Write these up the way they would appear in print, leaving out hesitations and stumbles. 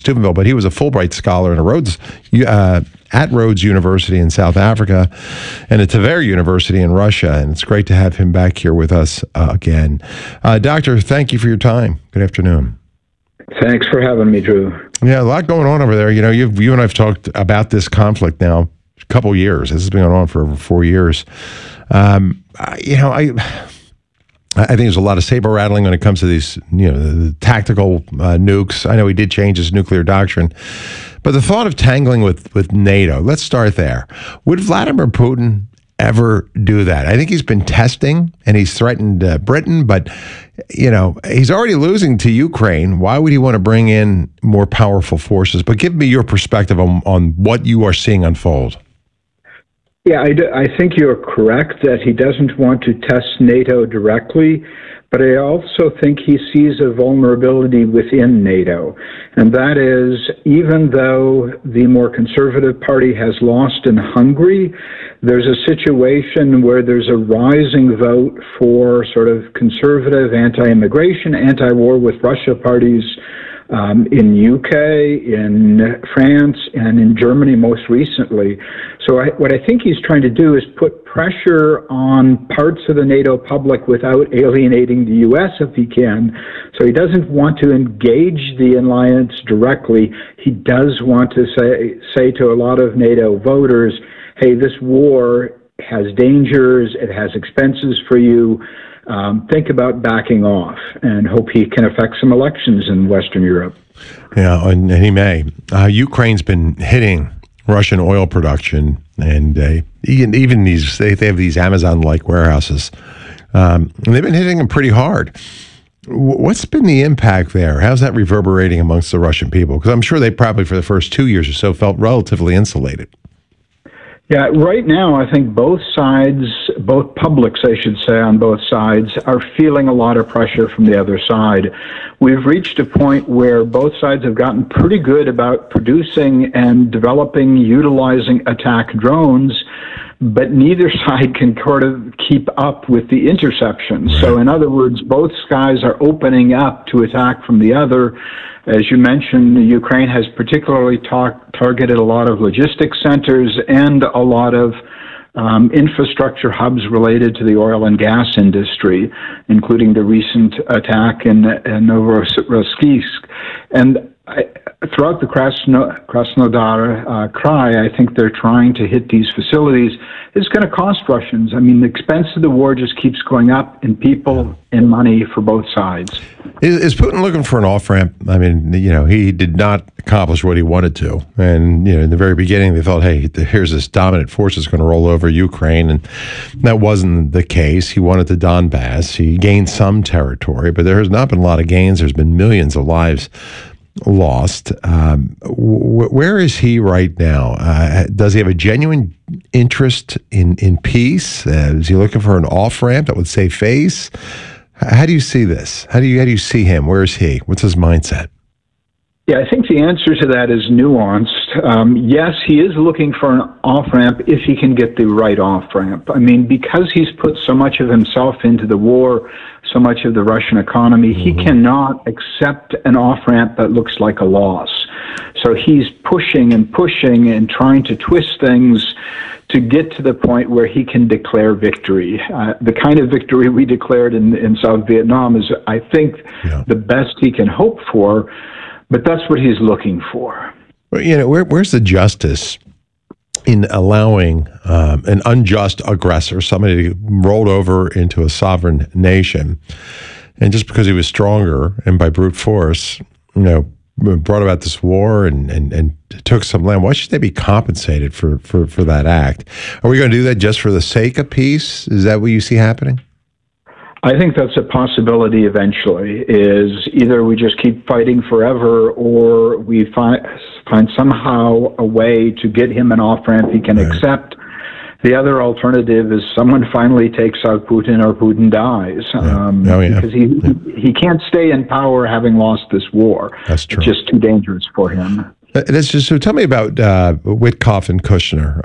Steubenville, but he was a Fulbright scholar and at Rhodes University in South Africa and at Tver University in Russia. And it's great to have him back here with us again. Doctor, thank you for your time. Good afternoon. Thanks for having me, Drew. Yeah, a lot going on over there. You know, you and I have talked about this conflict now a couple years. This has been going on for over 4 years. I think there's a lot of saber rattling when it comes to these, the tactical nukes. I know he did change his nuclear doctrine, but the thought of tangling with NATO, let's start there. Would Vladimir Putin ever do that? I think he's been testing and he's threatened Britain, but, he's already losing to Ukraine. Why would he want to bring in more powerful forces? But give me your perspective on what you are seeing unfold. Yeah, I think you're correct that he doesn't want to test NATO directly, but I also think he sees a vulnerability within NATO. And that is, even though the more conservative party has lost in Hungary, there's a situation where there's a rising vote for sort of conservative anti-immigration, anti-war with Russia parties in UK, in France, and in Germany most recently. So what I think he's trying to do is put pressure on parts of the NATO public without alienating the US if he can. So he doesn't want to engage the alliance directly. He does want to say to a lot of NATO voters, hey, this war has dangers, it has expenses for you. Think about backing off and hope he can affect some elections in Western Europe. Yeah, and he may. Ukraine's been hitting Russian oil production, and even these they have these Amazon-like warehouses. And they've been hitting them pretty hard. What's been the impact there? How's that reverberating amongst the Russian people? Because I'm sure they probably, for the first 2 years or so, felt relatively insulated. Yeah, right now, I think both sides, both publics, I should say, on both sides, are feeling a lot of pressure from the other side. We've reached a point where both sides have gotten pretty good about producing and developing, utilizing attack drones, but neither side can sort of keep up with the interceptions. Right. So in other words, both skies are opening up to attack from the other. As you mentioned, Ukraine has particularly targeted a lot of logistics centers and a lot of infrastructure hubs related to the oil and gas industry, including the recent attack in Novorossiysk. And throughout the Krasnodar Krai, I think they're trying to hit these facilities. It's going to cost Russians. I mean, the expense of the war just keeps going up in people and money for both sides. Is Putin looking for an off-ramp? I mean, he did not accomplish what he wanted to. And, in the very beginning, they thought, hey, here's this dominant force that's going to roll over Ukraine. And that wasn't the case. He wanted the Donbass. He gained some territory, but there has not been a lot of gains. There's been millions of lives lost. Where is he right now? Does he have a genuine interest in peace? Is he looking for an off-ramp that would save face? How do you see this? How do you see him? Where is he? What's his mindset? Yeah, I think the answer to that is nuanced. Yes, he is looking for an off-ramp if he can get the right off-ramp. I mean, because he's put so much of himself into the war, so much of the Russian economy, he cannot accept an off-ramp that looks like a loss. So he's pushing and trying to twist things to get to the point where he can declare victory. The kind of victory we declared in South Vietnam is, I think, the best he can hope for. But that's what he's looking for. Well, where's the justice in allowing an unjust aggressor, somebody rolled over into a sovereign nation, and just because he was stronger and by brute force, brought about this war and took some land? Why should they be compensated for that act? Are we going to do that just for the sake of peace? Is that what you see happening? I think that's a possibility eventually, is either we just keep fighting forever or we find somehow a way to get him an off-ramp he can accept. The other alternative is someone finally takes out Putin or Putin dies. Because he can't stay in power having lost this war. That's true. It's just too dangerous for him. So tell me about Witkoff and Kushner.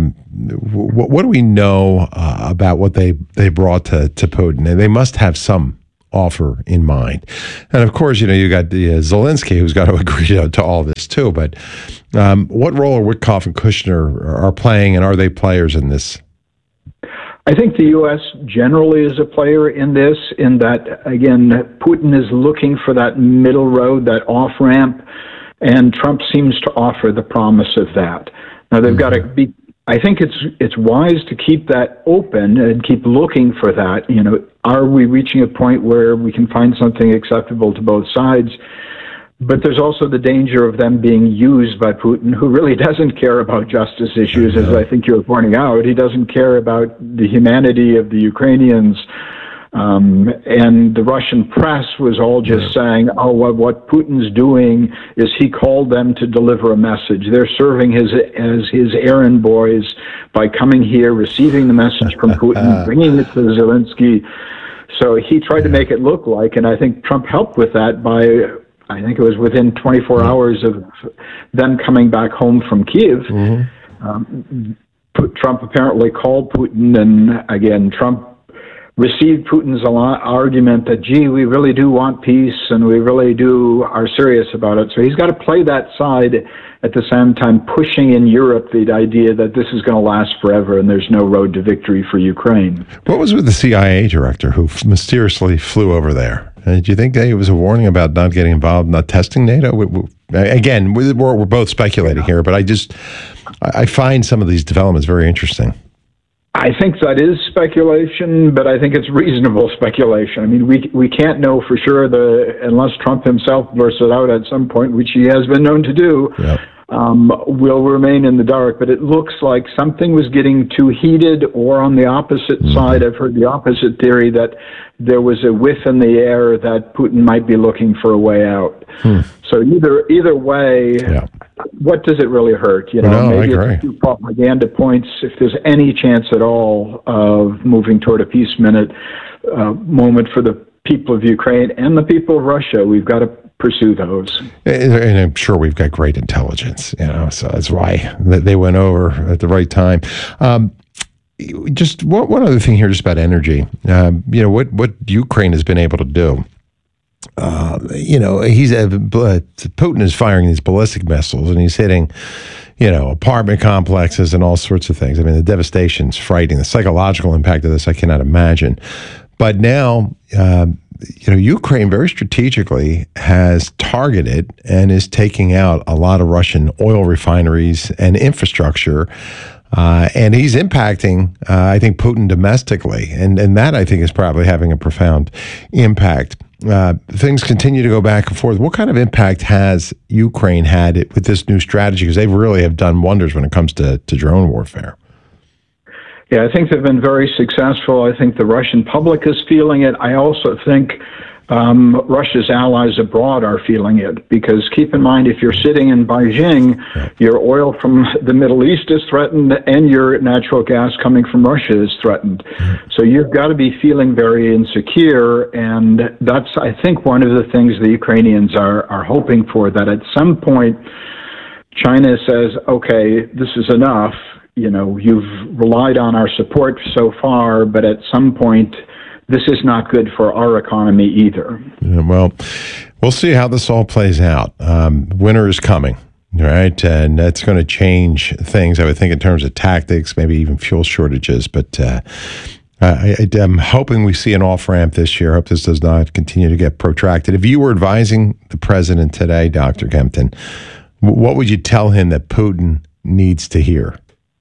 What do we know about what they brought to Putin? And they must have some offer in mind. And of course, you got the Zelensky who's got to agree to all this too. But what role are Witkoff and Kushner are playing, and are they players in this? I think the U.S. generally is a player in this, in that, again, Putin is looking for that middle road, that off-ramp, and Trump seems to offer the promise of that. Now, they've got to be, I think it's wise to keep that open and keep looking for that. You know, are we reaching a point where we can find something acceptable to both sides? But there's also the danger of them being used by Putin, who really doesn't care about justice issues, as I think you were pointing out. He doesn't care about the humanity of the Ukrainians. And the Russian press was all just saying, oh, what Putin's doing is he called them to deliver a message. They're serving as his errand boys by coming here, receiving the message from Putin, bringing it to Zelensky. So he tried to make it look like, and I think Trump helped with that by, I think it was within 24 hours of them coming back home from Kiev. Trump apparently called Putin, and again, Trump received Putin's argument that, gee, we really do want peace and we really are serious about it. So he's got to play that side at the same time, pushing in Europe the idea that this is going to last forever and there's no road to victory for Ukraine. What was with the CIA director who mysteriously flew over there? Do you think it was a warning about not getting involved, not testing NATO? Again, we're both speculating here, but I find some of these developments very interesting. I think that is speculation, but I think it's reasonable speculation. I mean, we can't know for sure unless Trump himself blurts it out at some point, which he has been known to do. Yep. Will remain in the dark, but it looks like something was getting too heated, or on the opposite side, I've heard the opposite theory, that there was a whiff in the air that Putin might be looking for a way out. So either way, what does it really hurt? You know, maybe it's a few propaganda points. If there's any chance at all of moving toward a peace moment for the people of Ukraine and the people of Russia, we've got to pursue those. And I'm sure we've got great intelligence, you know, so that's why they went over at the right time. Just one other thing here, just about energy. You know, what Ukraine has been able to do. You know, Putin is firing these ballistic missiles, and he's hitting, you know, apartment complexes and all sorts of things. I mean, the devastation's frightening. The psychological impact of this, I cannot imagine. But now, you know, Ukraine very strategically has targeted and is taking out a lot of Russian oil refineries and infrastructure. And he's impacting, I think, Putin domestically. And that, I think, is probably having a profound impact. Things continue to go back and forth. What kind of impact has Ukraine had with this new strategy? Because they really have done wonders when it comes to drone warfare. Yeah, I think they've been very successful. I think the Russian public is feeling it. I also think Russia's allies abroad are feeling it, because keep in mind, if you're sitting in Beijing, your oil from the Middle East is threatened and your natural gas coming from Russia is threatened. So you've got to be feeling very insecure, and that's, I think, one of the things the Ukrainians are hoping for, that at some point China says, okay, this is enough. You know, you've relied on our support so far, but at some point, this is not good for our economy either. Yeah, well, we'll see how this all plays out. Winter is coming, right? And that's going to change things, I would think, in terms of tactics, maybe even fuel shortages. But I'm hoping we see an off-ramp this year. I hope this does not continue to get protracted. If you were advising the president today, Dr. Kempton, what would you tell him that Putin needs to hear?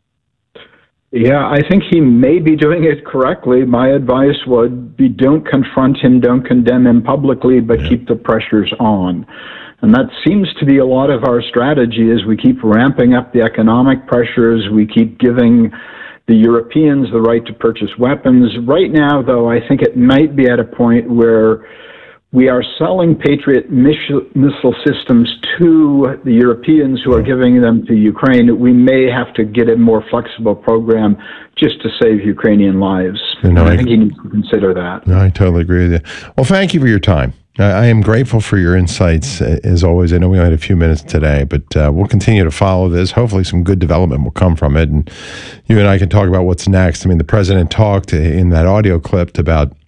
Yeah, I think he may be doing it correctly. My advice would be, don't confront him, don't condemn him publicly, but keep the pressures on. And that seems to be a lot of our strategy, is we keep ramping up the economic pressures, we keep giving the Europeans the right to purchase weapons. Right now, though, I think it might be at a point where we are selling Patriot missile systems to the Europeans, who are giving them to Ukraine. We may have to get a more flexible program just to save Ukrainian lives. I think you need to consider that. No, I totally agree with you. Well, thank you for your time. I am grateful for your insights, as always. I know we only had a few minutes today, but we'll continue to follow this. Hopefully some good development will come from it, and you and I can talk about what's next. I mean, the president talked in that audio clip about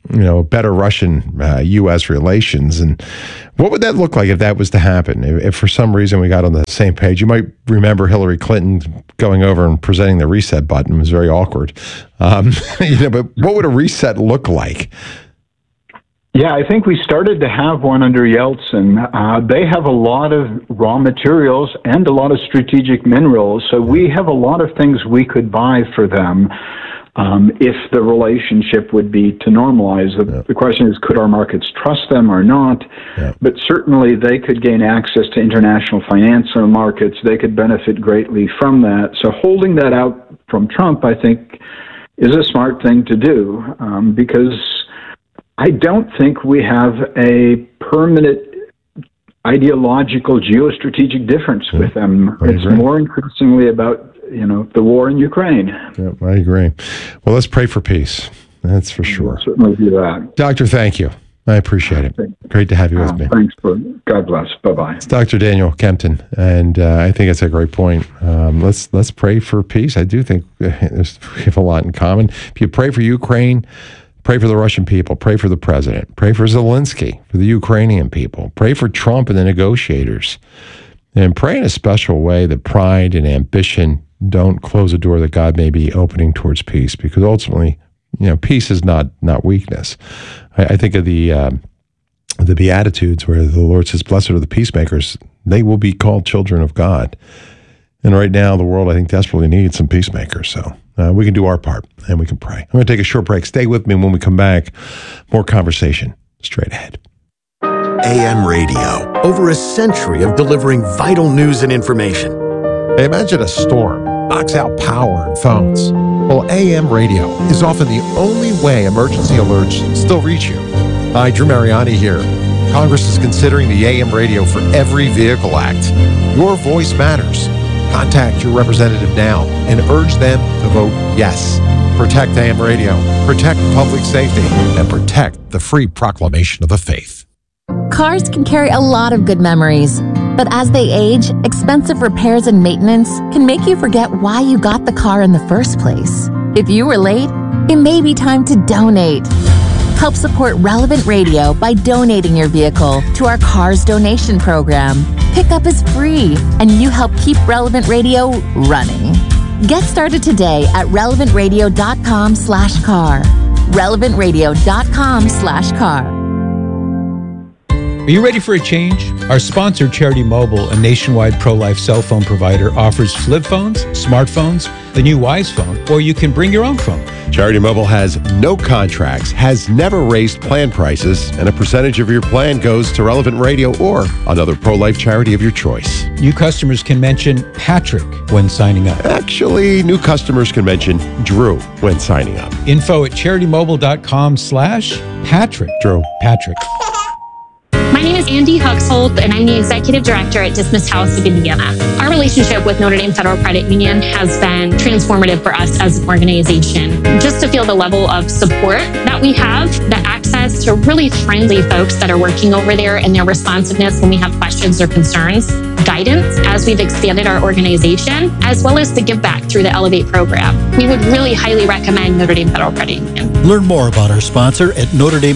better Russian-U.S. relations. And what would that look like if that was to happen? If for some reason we got on the same page, you might remember Hillary Clinton going over and presenting the reset button. It was very awkward. But what would a reset look like? Yeah, I think we started to have one under Yeltsin. They have a lot of raw materials and a lot of strategic minerals, so we have a lot of things we could buy for them if the relationship would be to normalize. The question is, could our markets trust them or not? Yeah. But certainly they could gain access to international financial markets. They could benefit greatly from that. So holding that out from Trump, I think, is a smart thing to do because I don't think we have a permanent ideological geostrategic difference with them. It's more increasingly about, the war in Ukraine. Yep, I agree. Well, let's pray for peace. That's for sure. We'll certainly do that. Doctor, thank you. I appreciate it. Great to have you with me. Thanks. God bless. Bye-bye. It's Dr. Daniel Kempton, and I think it's a great point. Let's pray for peace. I do think we have a lot in common. If you pray for Ukraine, pray for the Russian people. Pray for the president. Pray for Zelensky, for the Ukrainian people. Pray for Trump and the negotiators. And pray in a special way that pride and ambition don't close a door that God may be opening towards peace, because ultimately, peace is not weakness. I think of the Beatitudes where the Lord says, "Blessed are the peacemakers; they will be called children of God." And right now, the world, I think, desperately needs some peacemakers. So we can do our part, and we can pray. I'm going to take a short break. Stay with me. When we come back, more conversation straight ahead. AM radio, over a century of delivering vital news and information. Imagine a storm knocks out power and phones. Well, AM radio is often the only way emergency alerts still reach you. Hi, Drew Mariani here. Congress is considering the AM radio for Every Vehicle Act. Your voice matters. Contact your representative now and urge them to vote yes. Protect AM radio, protect public safety, and protect the free proclamation of the faith. Cars can carry a lot of good memories, but as they age, expensive repairs and maintenance can make you forget why you got the car in the first place. If you were late, it may be time to donate. Help support Relevant Radio by donating your vehicle to our Cars Donation Program. Pickup is free, and you help keep Relevant Radio running. Get started today at relevantradio.com/car. relevantradio.com/car. Are you ready for a change? Our sponsor, Charity Mobile, a nationwide pro-life cell phone provider, offers flip phones, smartphones, the new Wise phone, or you can bring your own phone. Charity Mobile has no contracts, has never raised plan prices, and a percentage of your plan goes to Relevant Radio or another pro-life charity of your choice. New customers can mention Patrick when signing up. Actually, new customers can mention Drew when signing up. Info at CharityMobile.com/Patrick. Drew. Patrick. My name is Andy Huxholt, and I'm the Executive Director at Dismiss House of Indiana. Our relationship with Notre Dame Federal Credit Union has been transformative for us as an organization. Just to feel the level of support that we have, the access to really friendly folks that are working over there, and their responsiveness when we have questions or concerns, guidance as we've expanded our organization, as well as the give back through the Elevate program. We would really highly recommend Notre Dame Federal Credit Union. Learn more about our sponsor at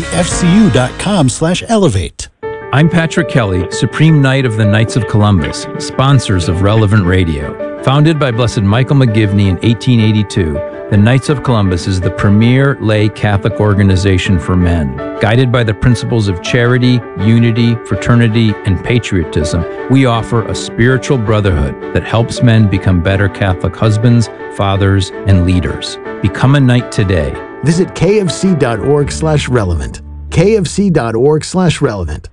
NotreDameFCU.com/elevate. I'm Patrick Kelly, Supreme Knight of the Knights of Columbus, sponsors of Relevant Radio. Founded by Blessed Michael McGivney in 1882, the Knights of Columbus is the premier lay Catholic organization for men. Guided by the principles of charity, unity, fraternity, and patriotism, we offer a spiritual brotherhood that helps men become better Catholic husbands, fathers, and leaders. Become a knight today. Visit kfc.org/relevant. kfc.org/relevant.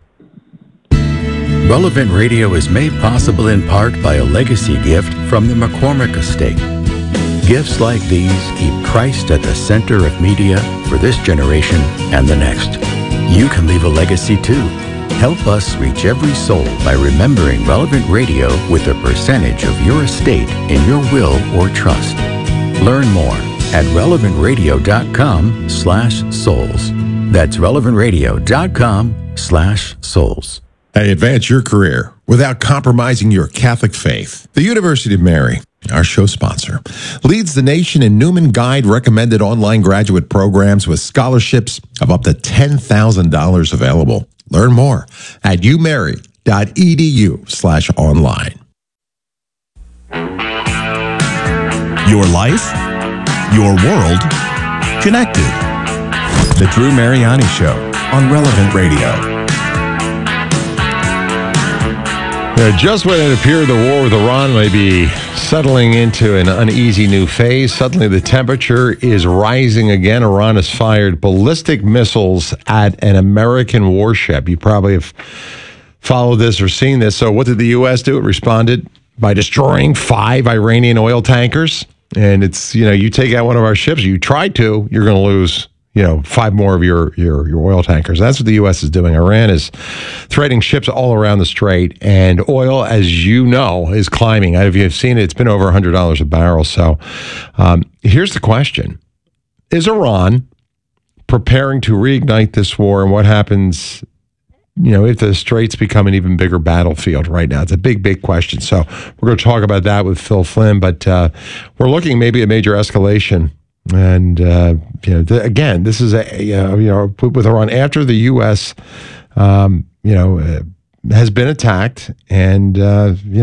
Relevant Radio is made possible in part by a legacy gift from the McCormick Estate. Gifts like these keep Christ at the center of media for this generation and the next. You can leave a legacy too. Help us reach every soul by remembering Relevant Radio with a percentage of your estate in your will or trust. Learn more at relevantradio.com/souls. That's relevantradio.com/souls. Hey, advance your career without compromising your Catholic faith. The University of Mary, our show sponsor, leads the nation in Newman Guide recommended online graduate programs with scholarships of up to $10,000 available. Learn more at umary.edu/online. Your life, your world, connected. The Drew Mariani Show on Relevant Radio. Just when it appeared the war with Iran may be settling into an uneasy new phase, suddenly the temperature is rising again. Iran has fired ballistic missiles at an American warship. You probably have followed this or seen this. So what did the U.S. do? It responded by destroying 5 Iranian oil tankers. And it's, you take out one of our ships, you tried to, you're going to lose 5 more of your oil tankers. That's what the U.S. is doing. Iran is threatening ships all around the strait, and oil, as you know, is climbing. If you've seen it, it's been over $100 a barrel. So here's the question. Is Iran preparing to reignite this war, and what happens if the straits become an even bigger battlefield right now? It's a big, big question. So we're going to talk about that with Phil Flynn, but we're looking maybe at major escalation. And, again, this is with Iran after the U.S., has been attacked, and, we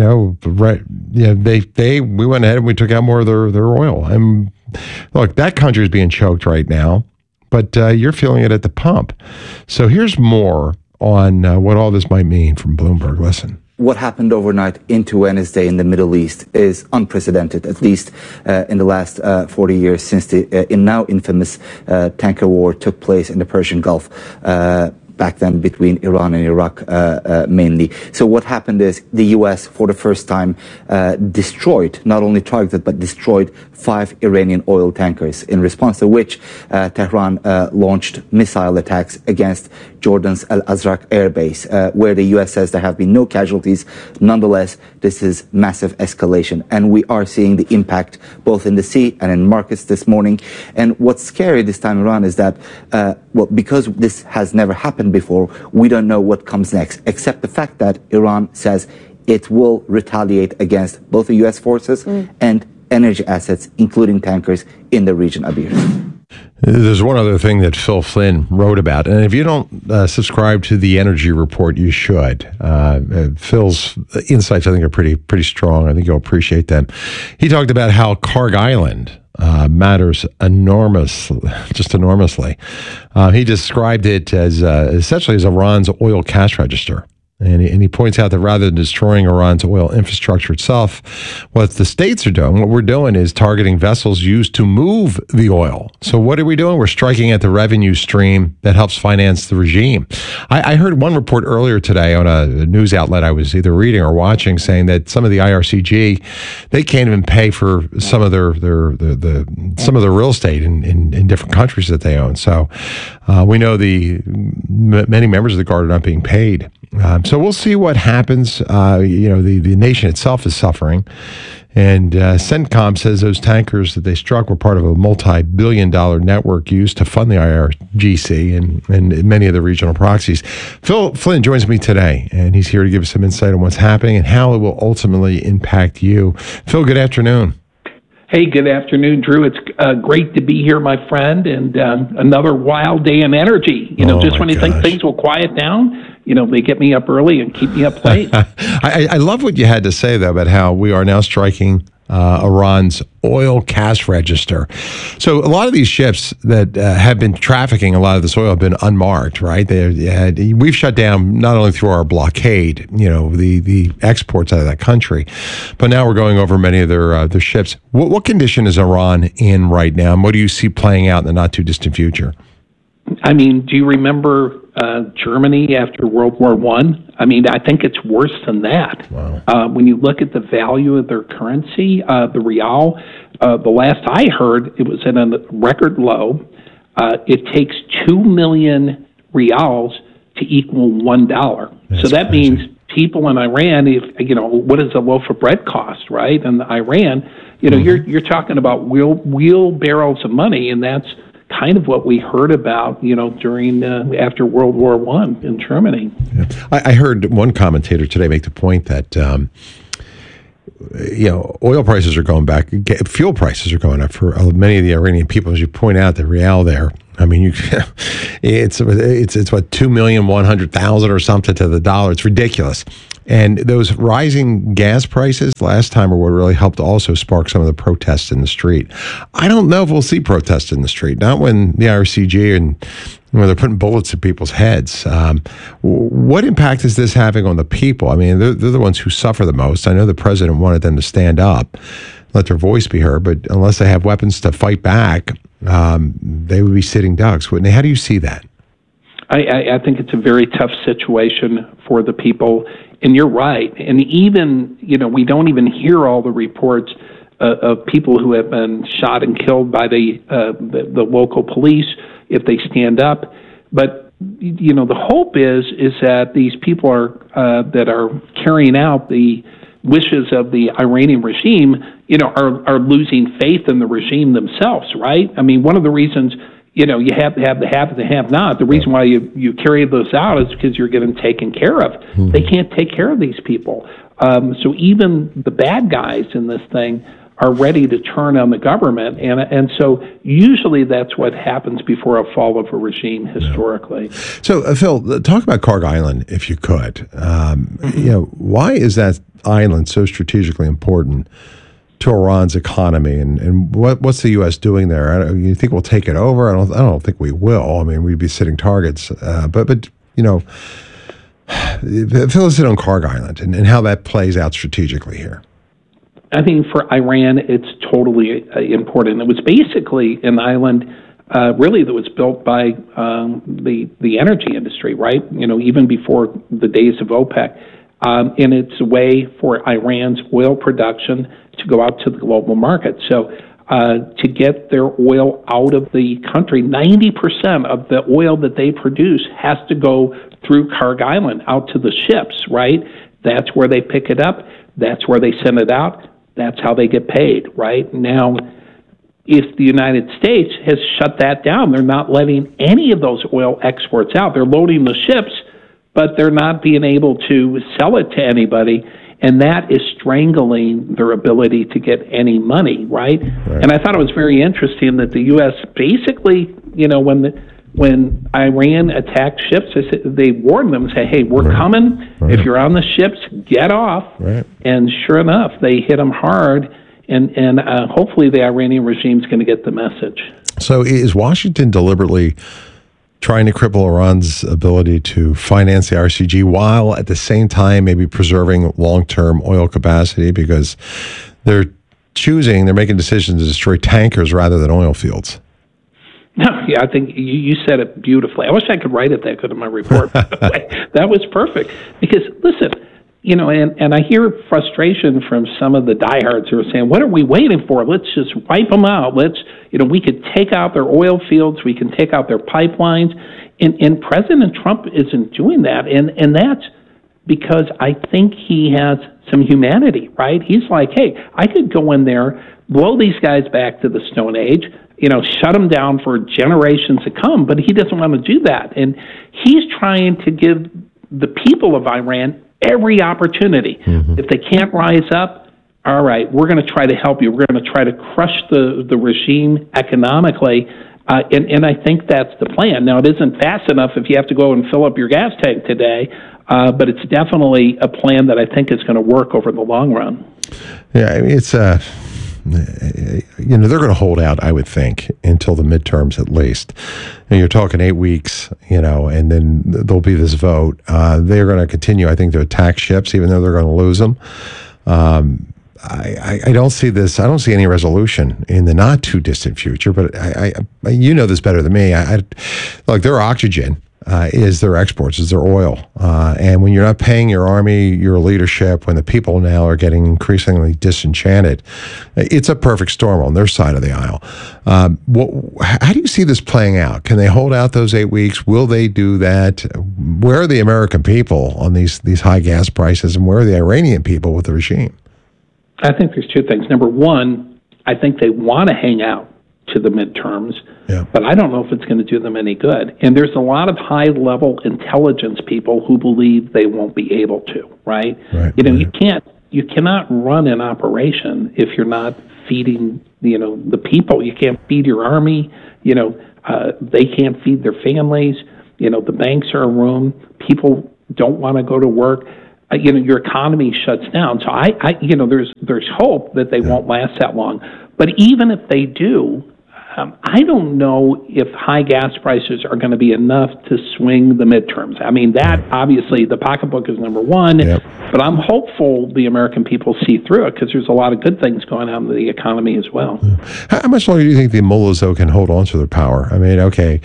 went ahead and we took out more of their oil. And look, that country is being choked right now, but you're feeling it at the pump. So here's more on what all this might mean from Bloomberg. Listen. What happened overnight into Wednesday in the Middle East is unprecedented, at least in the last 40 years since the now infamous tanker war took place in the Persian Gulf. Back then between Iran and Iraq mainly. So what happened is the U.S. for the first time destroyed, not only targeted, but destroyed 5 Iranian oil tankers, in response to which Tehran launched missile attacks against Jordan's Al Azraq air base, where the U.S. says there have been no casualties. Nonetheless, this is massive escalation, and we are seeing the impact both in the sea and in markets this morning. And what's scary this time around is that, because this has never happened before, we don't know what comes next, except the fact that Iran says it will retaliate against both the U.S. forces and energy assets, including tankers in the region, Abir. There's one other thing that Phil Flynn wrote about, and if you don't subscribe to the Energy Report, you should. Phil's insights, I think, are pretty strong. I think you'll appreciate them. He talked about how Karg Island matters just enormously. He described it as essentially as Iran's oil cash register. And he points out that rather than destroying Iran's oil infrastructure itself, what the states are doing, what we're doing is targeting vessels used to move the oil. So what are we doing? We're striking at the revenue stream that helps finance the regime. I heard one report earlier today on a news outlet I was either reading or watching saying that some of the IRCG, they can't even pay for some of their real estate in different countries that they own. So we know many members of the Guard are not being paid. So we'll see what happens. The nation itself is suffering. And CENTCOM says those tankers that they struck were part of a multi-billion-dollar network used to fund the IRGC and many of the regional proxies. Phil Flynn joins me today, and he's here to give us some insight on what's happening and how it will ultimately impact you. Phil, good afternoon. Hey, good afternoon, Drew. It's great to be here, my friend, and another wild day in energy. Just when you think things will quiet down, they get me up early and keep me up late. I love what you had to say, though, about how we are now striking Iran's oil cash register. So a lot of these ships that have been trafficking a lot of this oil have been unmarked, right? We've shut down not only through our blockade, the exports out of that country, but now we're going over many of their ships. What condition is Iran in right now, and what do you see playing out in the not too distant future? I mean, do you remember Germany after World War I? I mean, I think it's worse than that. Wow. When you look at the value of their currency, the rial, the last I heard, it was at a record low. It takes 2 million rials to equal $1. So that means people in Iran, what does a loaf of bread cost, right? And Iran, you're talking about wheelbarrows of money, and that's kind of what we heard about, during after World War I in Germany. Yeah. I heard one commentator today make the point that oil prices are going back, fuel prices are going up for many of the Iranian people. As you point out, the real there, I mean, it's what, 2,100,000 or something to the dollar. It's ridiculous. And those rising gas prices last time are what really helped also spark some of the protests in the street. I don't know if we'll see protests in the street, not when the IRCG and when they're putting bullets in people's heads. What impact is this having on the people? I mean, they're the ones who suffer the most. I know the president wanted them to stand up, let their voice be heard, but unless they have weapons to fight back, they would be sitting ducks, wouldn't they? How do you see that? I think it's a very tough situation for the people. And you're right. And even, we don't even hear all the reports of people who have been shot and killed by the local police if they stand up. But, the hope is that these people that are carrying out the wishes of the Iranian regime, are losing faith in the regime themselves, right? I mean, one of the reasons you have to have the have and the have not. The reason why you carry those out is because you're getting taken care of. Mm-hmm. They can't take care of these people. So even the bad guys in this thing are ready to turn on the government. And so usually that's what happens before a fall of a regime historically. Yeah. So, Phil, talk about Kharg Island, if you could. Why is that island so strategically important to Iran's economy, and what's the U.S. doing there? You think we'll take it over? I don't think we will. I mean, we'd be sitting targets. But fill us in on Kharg Island and how that plays out strategically here. I think for Iran, it's totally important. It was basically an island, really, that was built by the energy industry, right? Even before the days of OPEC. And it's a way for Iran's oil production to go out to the global market. So to get their oil out of the country, 90% of the oil that they produce has to go through Kharg Island out to the ships, right? That's where they pick it up. That's where they send it out. That's how they get paid, right? Now, if the United States has shut that down, they're not letting any of those oil exports out. They're loading the ships, but they're not being able to sell it to anybody, and that is strangling their ability to get any money, right? And I thought it was very interesting that the U.S. basically, when Iran attacked ships, they warned them, say, hey, we're coming. If you're on the ships, get off. And sure enough, they hit them hard, and hopefully the Iranian regime is going to get the message. So is Washington deliberately trying to cripple Iran's ability to finance the IRCG while at the same time maybe preserving long-term oil capacity, because they're making decisions to destroy tankers rather than oil fields? No, yeah, I think you said it beautifully. I wish I could write it that good in my report. That was perfect. Because, listen, and I hear frustration from some of the diehards who are saying, what are we waiting for? Let's just wipe them out. We could take out their oil fields. We can take out their pipelines. And President Trump isn't doing that. And that's because I think he has some humanity, right? He's like, hey, I could go in there, blow these guys back to the Stone Age, shut them down for generations to come, but he doesn't want to do that. And he's trying to give the people of Iran every opportunity. Mm-hmm. If they can't rise up, all right, we're going to try to help you. We're going to try to crush the regime economically, and I think that's the plan. Now, it isn't fast enough if you have to go and fill up your gas tank today, but it's definitely a plan that I think is going to work over the long run. Yeah, I mean, it's they're going to hold out, I would think, until the midterms at least. And you're talking 8 weeks, and then there'll be this vote. They're going to continue, I think, to attack ships, even though they're going to lose them. I don't see this. I don't see any resolution in the not too distant future. But you know this better than me. Look, their oxygen is their exports, is their oil. And when you're not paying your army, your leadership, when the people now are getting increasingly disenchanted, it's a perfect storm on their side of the aisle. How do you see this playing out? Can they hold out those 8 weeks? Will they do that? Where are the American people on these high gas prices, and where are the Iranian people with the regime? I think there's two things. Number one, I think they want to hang out. to the midterms, yeah. but I don't know if it's going to do them any good. And there's a lot of high-level intelligence people who believe they won't be able to, right? You cannot run an operation if you're not feeding, the people. You can't feed your army, they can't feed their families, the banks are a room, people don't want to go to work. Your economy shuts down. So there's hope that they won't last that long. But even if they do, I don't know if high gas prices are going to be enough to swing the midterms. I mean, that obviously the pocketbook is number one, but I'm hopeful the American people see through it because there's a lot of good things going on in the economy as well. How much longer do you think the mullahs, though, can hold on to their power? I mean, okay.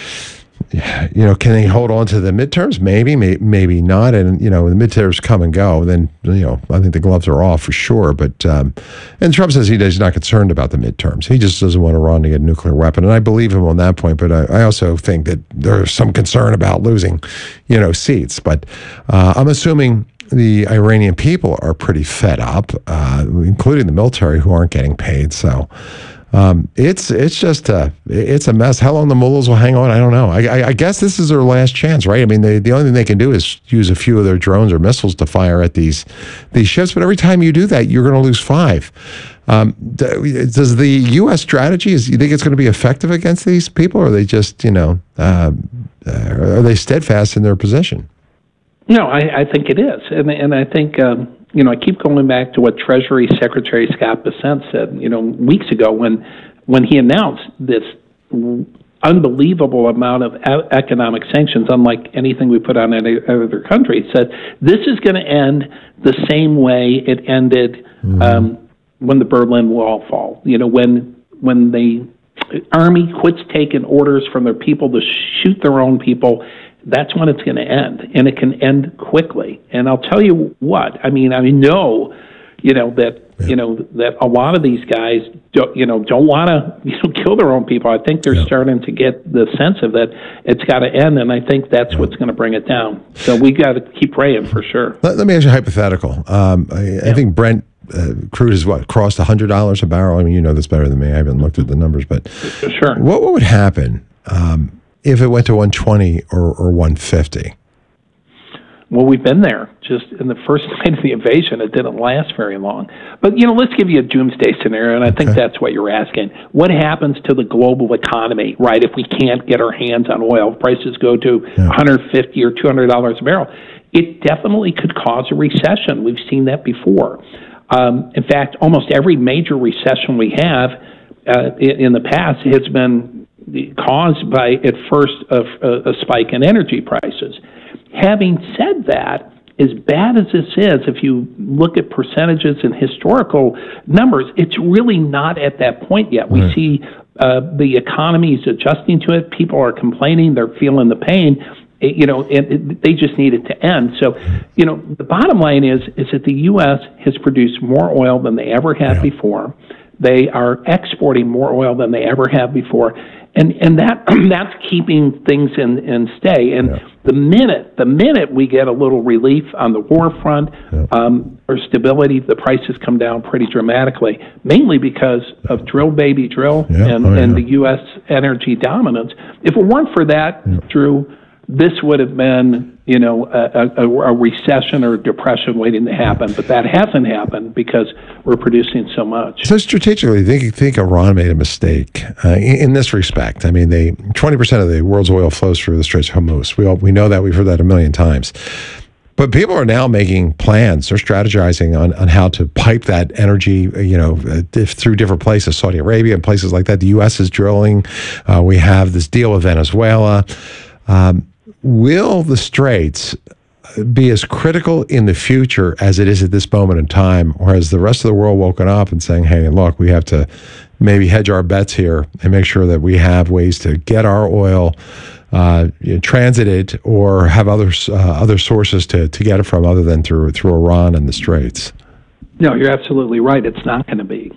Can they hold on to the midterms? Maybe, maybe not. And, the midterms come and go. Then, I think the gloves are off for sure. But, and Trump says he's not concerned about the midterms. He just doesn't want Iran to get a nuclear weapon. And I believe him on that point. But I also think that there's some concern about losing, seats. But I'm assuming the Iranian people are pretty fed up, including the military who aren't getting paid. So, it's just it's a mess. How long the mullahs will hang on, I don't know. I guess this is their last chance, right? I mean, the only thing they can do is use a few of their drones or missiles to fire at these ships. But every time you do that, you're going to lose 5. Does the U.S. strategy, you think it's going to be effective against these people, or are they just, are they steadfast in their position? No, I think it is, and I think. I keep going back to what Treasury Secretary Scott Bessent said, weeks ago when he announced this unbelievable amount of economic sanctions, unlike anything we put on any other country. He said, this is going to end the same way it ended when the Berlin Wall fell. When the army quits taking orders from their people to shoot their own people, that's when it's going to end, and it can end quickly. And I'll tell you what, I know, that a lot of these guys don't want to kill their own people. I think they're starting to get the sense of that it's got to end, and I think that's what's going to bring it down. So we got to keep praying for sure. Let me ask you a hypothetical. I think Brent crude has crossed $100 a barrel. I mean, you know this better than me. I haven't looked at the numbers, but sure. What would happen if it went to 120 or 150? Well, we've been there. Just in the first night of the invasion, it didn't last very long. But, let's give you a doomsday scenario, and I think that's what you're asking. What happens to the global economy, right, if we can't get our hands on oil? Prices go to $150 or $200 a barrel. It definitely could cause a recession. We've seen that before. In fact, almost every major recession we have in the past has been caused by, at first, a spike in energy prices. Having said that, as bad as this is, if you look at percentages and historical numbers, it's really not at that point yet. We see the economy is adjusting to it. People are complaining. They're feeling the pain. They just need it to end. So, the bottom line is that the U.S. has produced more oil than they ever had before. They are exporting more oil than they ever have before. And that's keeping things in stay. And the minute we get a little relief on the war front or stability, the prices come down pretty dramatically, mainly because of drill, baby, drill, and the U.S. energy dominance. If it weren't for that, Drew, this would have been, a recession or a depression waiting to happen. But that hasn't happened because we're producing so much. So strategically, I think Iran made a mistake in this respect. I mean, 20% of the world's oil flows through the Straits of Hormuz. We know that. We've heard that a million times. But people are now making plans. They're strategizing on how to pipe that energy, through different places, Saudi Arabia and places like that. The U.S. is drilling. We have this deal with Venezuela. Will the Straits be as critical in the future as it is at this moment in time, or has the rest of the world woken up and saying, hey, look, we have to maybe hedge our bets here and make sure that we have ways to get our oil transited or have other sources to get it from other than through Iran and the Straits? No, you're absolutely right. It's not going to be.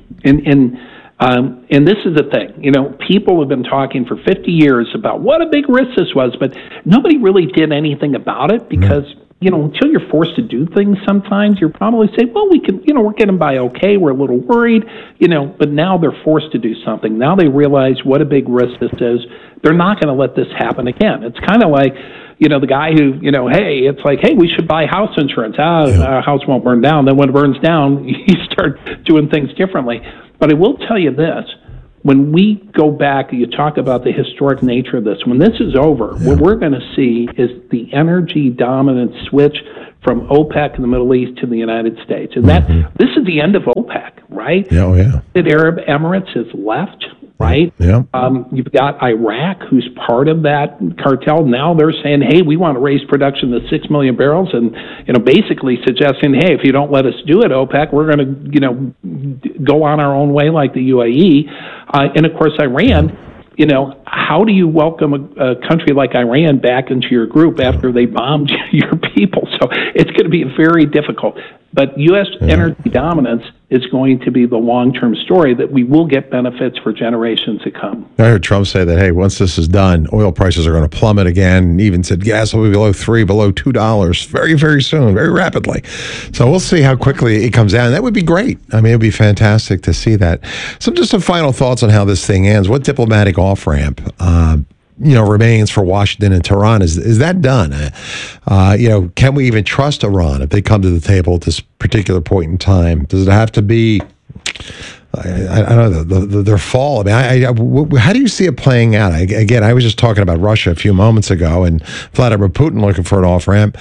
And this is the thing, people have been talking for 50 years about what a big risk this was, but nobody really did anything about it because, until you're forced to do things sometimes, you're probably saying, well, we can, we're getting by okay. We're a little worried, but now they're forced to do something. Now they realize what a big risk this is. They're not going to let this happen again. It's kind of like, the guy who, hey, it's like, hey, we should buy house insurance. Our house won't burn down. Then when it burns down, you start doing things differently. But I will tell you this. When we go back, you talk about the historic nature of this. When this is over, what we're going to see is the energy dominant switch from OPEC in the Middle East to the United States. And this is the end of OPEC, right? Yeah, oh, yeah. The Arab Emirates has left, right? Yeah. You've got Iraq, who's part of that cartel. Now they're saying, hey, we want to raise production to 6 million barrels, and basically suggesting, hey, if you don't let us do it, OPEC, we're going to go on our own way like the UAE. And of course, Iran. How do you welcome a country like Iran back into your group after they bombed your people? So it's going to be very difficult. But U.S. energy dominance is going to be the long-term story that we will get benefits for generations to come. I heard Trump say that, hey, once this is done, oil prices are going to plummet again, and even said gas will be below $2 very, very soon, very rapidly. So we'll see how quickly it comes down. That would be great. I mean, it would be fantastic to see that. So just some final thoughts on how this thing ends. What diplomatic off-ramp remains for Washington and Tehran? Is that done? Can we even trust Iran if they come to the table at this particular point in time? Does it have to be, I don't know, their fall? I mean, how do you see it playing out? I was just talking about Russia a few moments ago and Vladimir Putin looking for an off-ramp.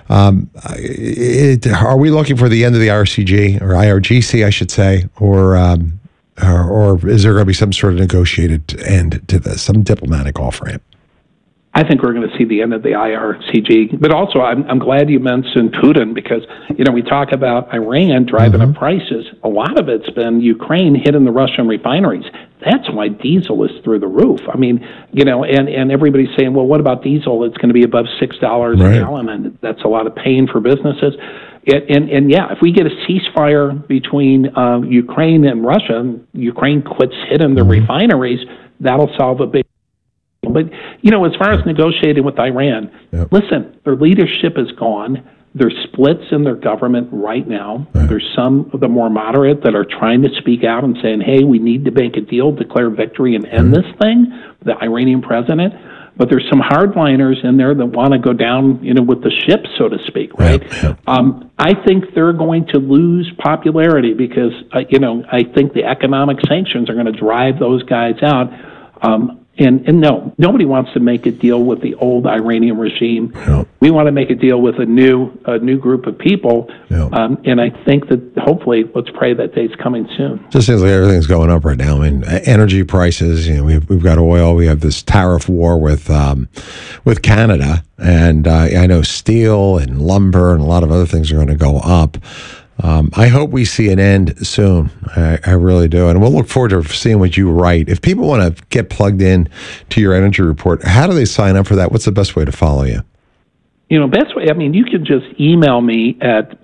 Are we looking for the end of the IRGC, or IRGC, I should say, or is there going to be some sort of negotiated end to this, some diplomatic off-ramp? I think we're going to see the end of the IRGC. But also, I'm glad you mentioned Putin, because, we talk about Iran driving up prices. A lot of it's been Ukraine hitting the Russian refineries. That's why diesel is through the roof. I mean, and everybody's saying, well, what about diesel? It's going to be above $6 a gallon, and that's a lot of pain for businesses. And if we get a ceasefire between Ukraine and Russia, and Ukraine quits hitting the refineries, that'll solve a big problem. But, as far as negotiating with Iran, listen, their leadership is gone. There's splits in their government right now. There's some of the more moderate that are trying to speak out and saying, hey, we need to make a deal, declare victory, and end this thing, the Iranian president. But there's some hardliners in there that want to go down, with the ship, so to speak, right? I think they're going to lose popularity because, I think the economic sanctions are going to drive those guys out. And no, nobody wants to make a deal with the old Iranian regime. We want to make a deal with a new group of people. And I think that hopefully, let's pray that day's coming soon. Just seems like everything's going up right now. I mean, energy prices. We've got oil. We have this tariff war with Canada, and I know steel and lumber and a lot of other things are going to go up. I hope we see an end soon. I really do. And we'll look forward to seeing what you write. If people want to get plugged in to your energy report, how do they sign up for that? What's the best way to follow you? Best way, you can just email me at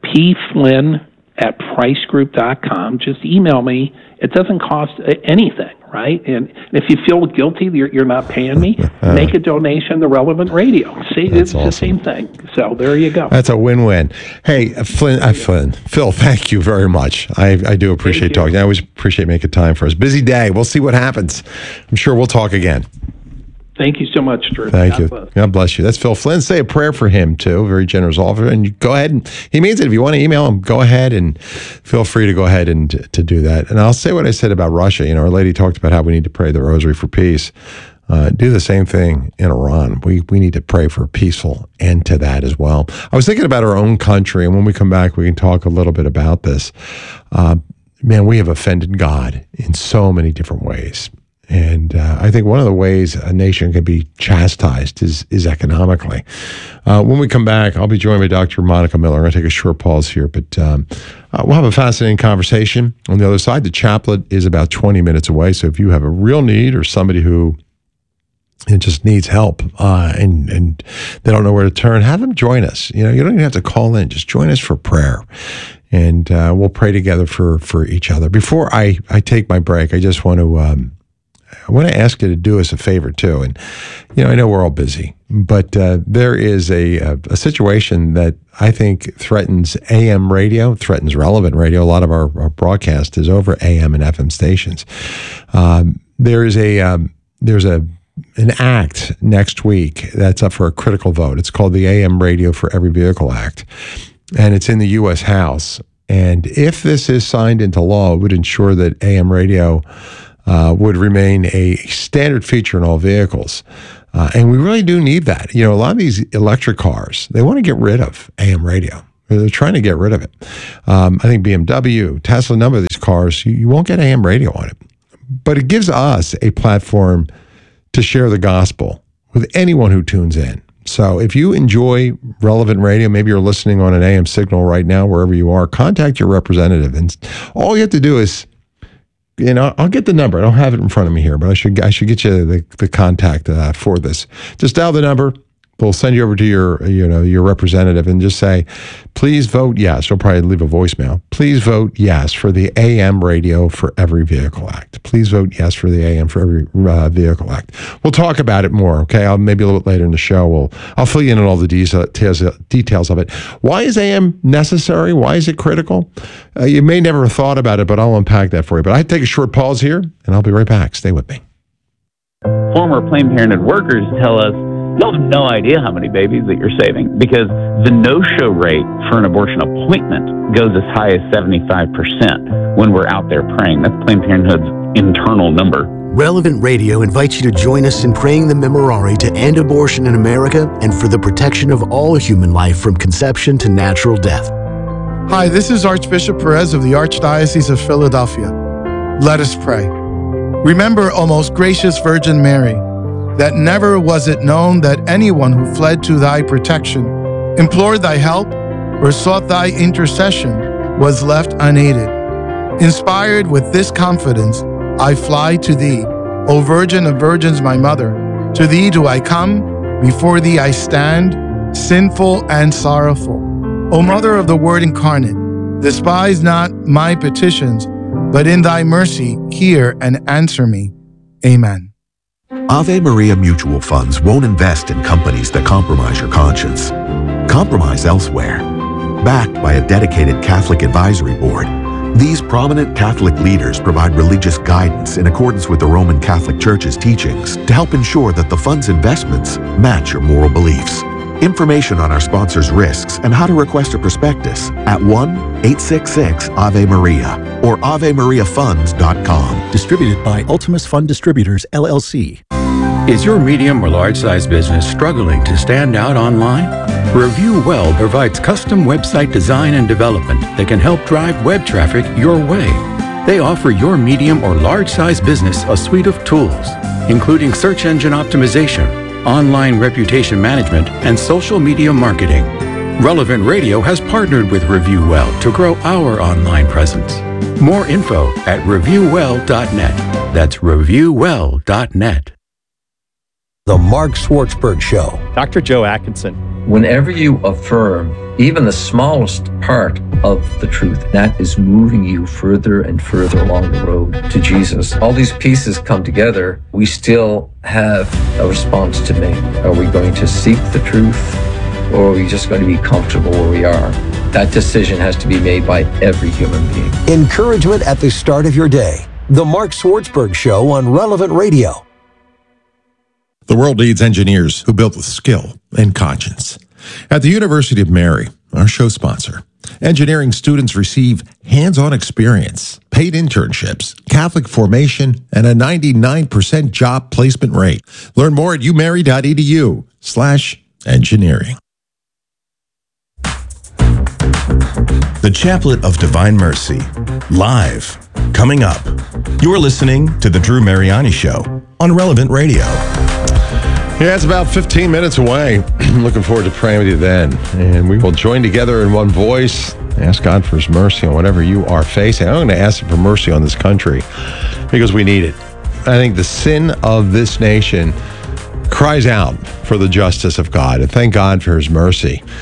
pflynn@pricegroup.com. Just email me. It doesn't cost anything, right? And if you feel guilty you're not paying me, make a donation to Relevant Radio. See, it's awesome. The same thing. So there you go. That's a win-win. Hey, Phil, thank you very much. I do appreciate talking. I always appreciate making time for us. Busy day. We'll see what happens. I'm sure we'll talk again. Thank you so much, Drew. Thank you. God bless you. That's Phil Flynn. Say a prayer for him, too. Very generous offer. And you go ahead and he means it. If you want to email him, go ahead and feel free to go ahead and to do that. And I'll say what I said about Russia. Our lady talked about how we need to pray the rosary for peace. Do the same thing in Iran. We need to pray for a peaceful end to that as well. I was thinking about our own country, and when we come back, we can talk a little bit about this. We have offended God in so many different ways. And I think one of the ways a nation can be chastised is economically. When we come back, I'll be joined by Dr. Monica Miller. I'm going to take a short pause here, but we'll have a fascinating conversation. On the other side, the chaplet is about 20 minutes away. So if you have a real need or somebody who just needs help and they don't know where to turn, have them join us. You don't even have to call in. Just join us for prayer. And we'll pray together for each other. Before I take my break, I just want to I want to ask you to do us a favor too. And, I know we're all busy, but there is a situation that I think threatens AM radio, threatens relevant radio. A lot of our broadcast is over AM and FM stations. There's an act next week that's up for a critical vote. It's called the AM Radio for Every Vehicle Act, and it's in the U.S. House. And if this is signed into law, it would ensure that AM radio would remain a standard feature in all vehicles. And we really do need that. A lot of these electric cars, they want to get rid of AM radio. They're trying to get rid of it. I think BMW, Tesla, a number of these cars, you won't get AM radio on it. But it gives us a platform to share the gospel with anyone who tunes in. So if you enjoy relevant radio, maybe you're listening on an AM signal right now, wherever you are, contact your representative. And all you have to do is, I'll get the number. I don't have it in front of me here, but I should get you the contact for this. Just dial the number. They'll send you over to your representative and just say, please vote yes. They'll probably leave a voicemail. Please vote yes for the AM Radio for Every Vehicle Act. Please vote yes for the AM for Every Vehicle Act. We'll talk about it more, okay? Maybe a little bit later in the show. I'll fill you in on all the details of it. Why is AM necessary? Why is it critical? You may never have thought about it, but I'll unpack that for you. But I take a short pause here, and I'll be right back. Stay with me. Former Planned Parenthood workers tell us, you'll have no idea how many babies that you're saving because the no-show rate for an abortion appointment goes as high as 75% when we're out there praying. That's Planned Parenthood's internal number. Relevant Radio invites you to join us in praying the Memorare to end abortion in America and for the protection of all human life from conception to natural death. Hi, this is Archbishop Perez of the Archdiocese of Philadelphia. Let us pray. Remember, O most gracious Virgin Mary, that never was it known that anyone who fled to thy protection, implored thy help, or sought thy intercession was left unaided. Inspired with this confidence, I fly to thee, O Virgin of Virgins, my mother. To thee do I come, before thee I stand, sinful and sorrowful. O Mother of the Word incarnate, despise not my petitions, but in thy mercy hear and answer me. Amen. Ave Maria Mutual Funds won't invest in companies that compromise your conscience. Compromise elsewhere. Backed by a dedicated Catholic advisory board, these prominent Catholic leaders provide religious guidance in accordance with the Roman Catholic Church's teachings to help ensure that the fund's investments match your moral beliefs. Information on our sponsors' risks and how to request a prospectus at 1-866-AVE-MARIA or AveMariaFunds.com. Distributed by Ultimus Fund Distributors, LLC. Is your medium or large-size business struggling to stand out online? Review Well provides custom website design and development that can help drive web traffic your way. They offer your medium or large-size business a suite of tools, including search engine optimization, online reputation management, and social media marketing. Relevant Radio has partnered with Review Well to grow our online presence. More info at reviewwell.net. That's reviewwell.net. The Mark Schwartzberg Show. Dr. Joe Atkinson. Whenever you affirm even the smallest part of the truth, that is moving you further and further along the road to Jesus. All these pieces come together. We still have a response to make. Are we going to seek the truth, or are we just going to be comfortable where we are? That decision has to be made by every human being. Encouragement at the start of your day. The Mark Schwartzberg Show on Relevant Radio. The world needs engineers who build with skill and conscience. At the University of Mary, our show sponsor, engineering students receive hands-on experience, paid internships, Catholic formation, and a 99% job placement rate. Learn more at umary.edu/engineering. The Chaplet of Divine Mercy, live, coming up. You're listening to The Drew Mariani Show on Relevant Radio. Yeah, it's about 15 minutes away. Looking forward to praying with you then. And we will join together in one voice. Ask God for his mercy on whatever you are facing. I'm going to ask him for mercy on this country because we need it. I think the sin of this nation cries out for the justice of God. And thank God for his mercy.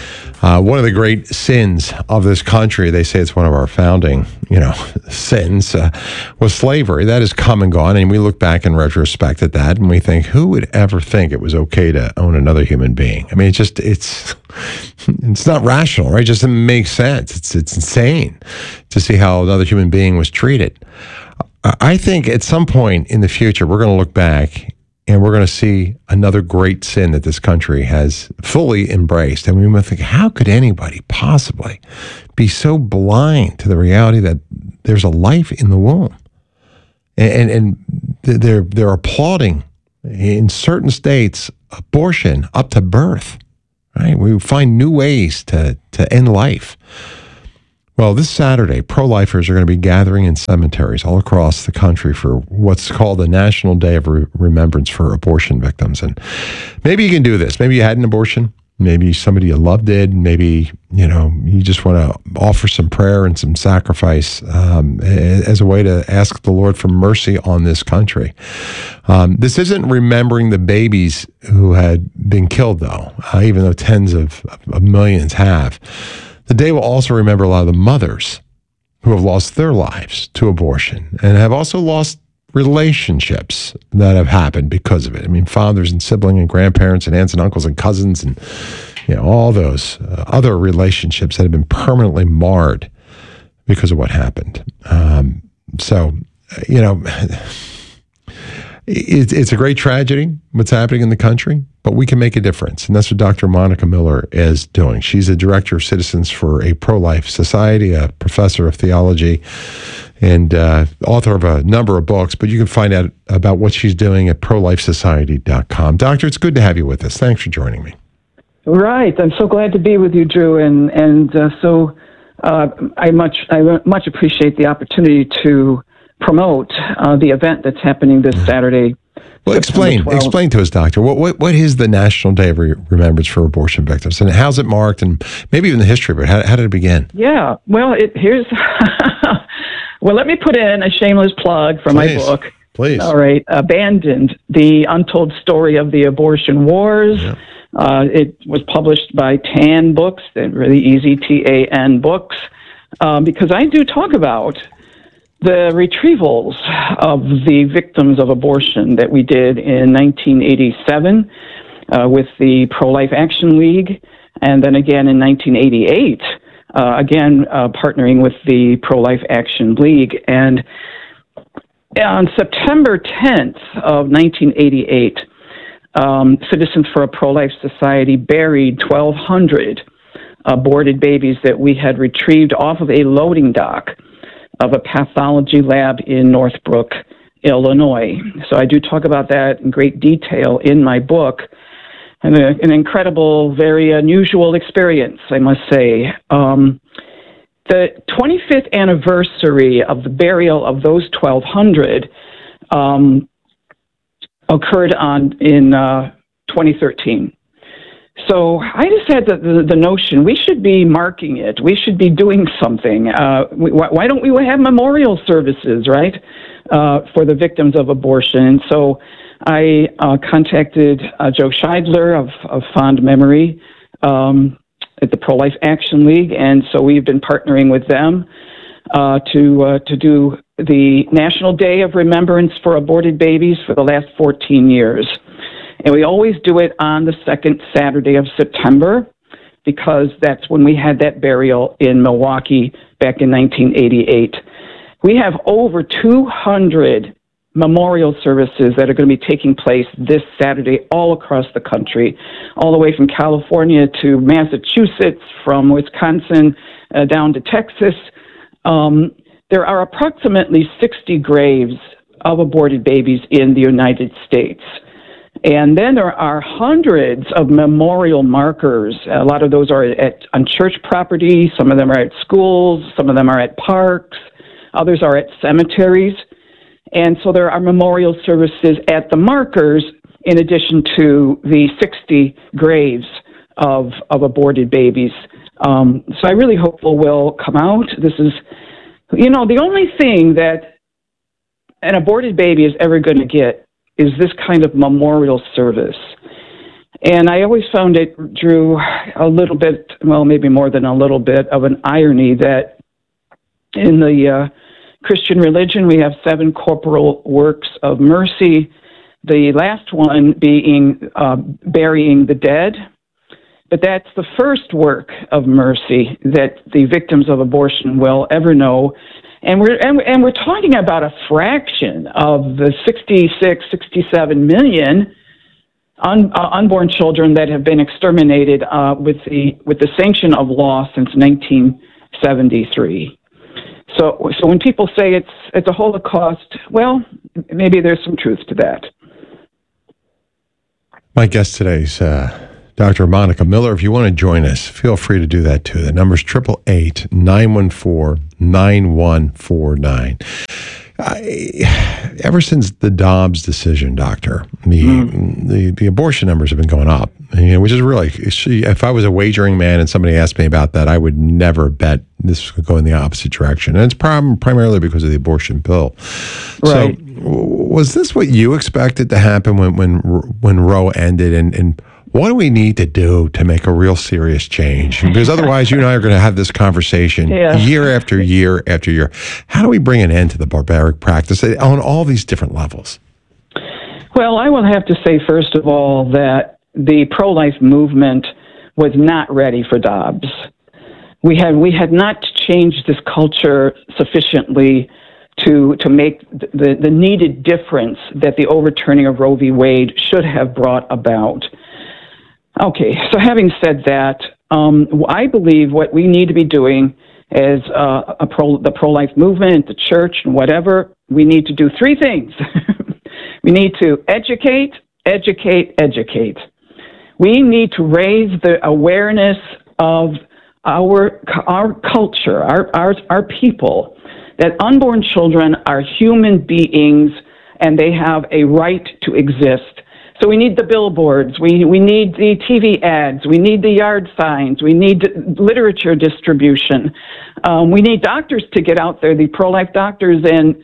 One of the great sins of this country, they say it's one of our founding, sins, was slavery. That has come and gone, and we look back in retrospect at that, and we think, who would ever think it was okay to own another human being? I mean, it's not rational, right? It just doesn't make sense. It's insane to see how another human being was treated. I think at some point in the future, we're going to look back and we're going to see another great sin that this country has fully embraced. And we might think, how could anybody possibly be so blind to the reality that there's a life in the womb? And they're applauding, in certain states, abortion up to birth, right? We find new ways to end life. Well, this Saturday, pro-lifers are going to be gathering in cemeteries all across the country for what's called the National Day of Remembrance for Abortion Victims. And maybe you can do this. Maybe you had an abortion. Maybe somebody you loved did. Maybe, you just want to offer some prayer and some sacrifice as a way to ask the Lord for mercy on this country. This isn't remembering the babies who had been killed, though, even though tens of millions have. The day will also remember a lot of the mothers who have lost their lives to abortion and have also lost relationships that have happened because of it. I mean, fathers and siblings and grandparents and aunts and uncles and cousins and, all those other relationships that have been permanently marred because of what happened. It's a great tragedy what's happening in the country, but we can make a difference. And that's what Dr. Monica Miller is doing. She's a director of citizens for a pro-life society, a professor of theology, and author of a number of books. But you can find out about what she's doing at prolifesociety.com. Doctor, it's good to have you with us. Thanks for joining me. Right. I'm so glad to be with you, Drew. I much appreciate the opportunity to promote the event that's happening this Saturday. Well, explain to us, Doctor, what is the National Day of Remembrance for Abortion Victims, and how's it marked, and maybe even the history of it? How did it begin? Yeah, well, well, let me put in a shameless plug for my book. Please. All right, Abandoned, The Untold Story of the Abortion Wars. Yeah. It was published by TAN Books, really easy, TAN Books, because I do talk about the retrievals of the victims of abortion that we did in 1987 with the Pro-Life Action League, and then again in 1988, partnering with the Pro-Life Action League. And on September 10th of 1988, Citizens for a Pro-Life Society buried 1,200 aborted babies that we had retrieved off of a loading dock of a pathology lab in Northbrook, Illinois. So I do talk about that in great detail in my book. And an incredible, very unusual experience, I must say. The 25th anniversary of the burial of those 1,200 occurred in 2013. So I just had the notion we should be marking it. We should be doing something. Why don't we have memorial services, right, for the victims of abortion? So I contacted Joe Scheidler of fond memory at the Pro-Life Action League, and so we've been partnering with them to do the National Day of Remembrance for Aborted Babies for the last 14 years. And we always do it on the second Saturday of September because that's when we had that burial in Milwaukee back in 1988. We have over 200 memorial services that are going to be taking place this Saturday all across the country, all the way from California to Massachusetts, from Wisconsin down to Texas. There are approximately 60 graves of aborted babies in the United States. And then there are hundreds of memorial markers. A lot of those are on church property. Some of them are at schools. Some of them are at parks. Others are at cemeteries. And so there are memorial services at the markers in addition to the 60 graves of aborted babies. So I really hope people will come out. This is, the only thing that an aborted baby is ever going to get is this kind of memorial service. And I always found it, Drew, a little bit, well, maybe more than a little bit of an irony that in the Christian religion we have 7 corporal works of mercy, the last one being burying the dead. But that's the first work of mercy that the victims of abortion will ever know. And we're talking about a fraction of the 67 million unborn children that have been exterminated with the sanction of law since 1973. So when people say it's a Holocaust, well, maybe there's some truth to that. My guest today is Dr. Monica Miller. If you want to join us, feel free to do that too. The number's 888-914-9149. Ever since the Dobbs decision, Doctor, the abortion numbers have been going up. Which is really, if I was a wagering man and somebody asked me about that, I would never bet this would go in the opposite direction. And it's primarily because of the abortion pill. Right. So, was this what you expected to happen when Roe ended? And what do we need to do to make a real serious change? Because otherwise, you and I are going to have this conversation year after year after year. How do we bring an end to the barbaric practice on all these different levels? Well, I will have to say, first of all, that the pro-life movement was not ready for Dobbs. We had not changed this culture sufficiently to make the needed difference that the overturning of Roe v. Wade should have brought about. Okay, so having said that, I believe what we need to be doing as the pro-life movement, the church, and whatever, we need to do 3 things. We need to educate. We need to raise the awareness of our culture, our people, that unborn children are human beings and they have a right to exist. So we need the billboards, we need the TV ads, we need the yard signs, we need literature distribution. We need doctors to get out there, the pro-life doctors, and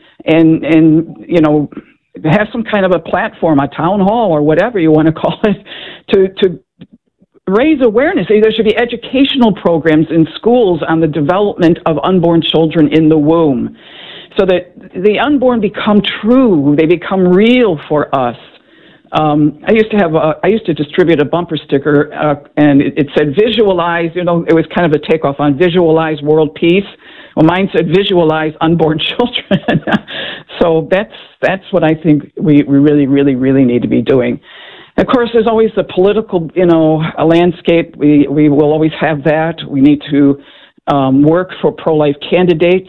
have some kind of a platform, a town hall or whatever you want to call it, to raise awareness. There should be educational programs in schools on the development of unborn children in the womb, so that the unborn become true, they become real for us. I used to distribute a bumper sticker, and it said "Visualize." It was kind of a takeoff on "Visualize World Peace." Well, mine said "Visualize Unborn Children." So that's what I think we really, really, really need to be doing. Of course, there's always the political, a landscape. We will always have that. We need to work for pro-life candidates